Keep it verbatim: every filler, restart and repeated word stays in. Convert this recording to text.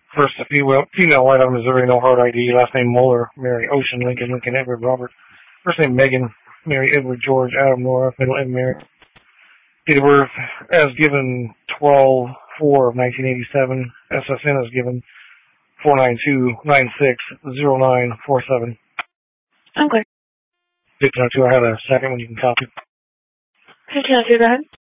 First, a female, female white out of Missouri, no hard I D. Last name Moeller, Mary Ocean, Lincoln, Lincoln, Edward, Robert. First name Megan, Mary, Edward, George, Adam, Nora, middle name Mary. Date of birth as given twelve four of nineteen eighty-seven. S S N is given four nine two nine six zero nine four seven. Okay. six oh two, I have a second when you can copy. six oh two, go ahead.